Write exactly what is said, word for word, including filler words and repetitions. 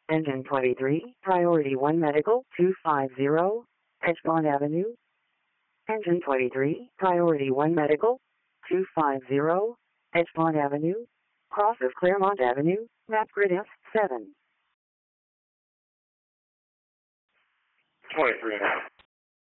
Engine twenty-three, Priority one Medical, two five zero, Edgemont Avenue. Engine twenty-three, Priority one Medical, two five zero, Edgemont Avenue, cross of Claremont Avenue, map grid F seven. twenty-three and a half.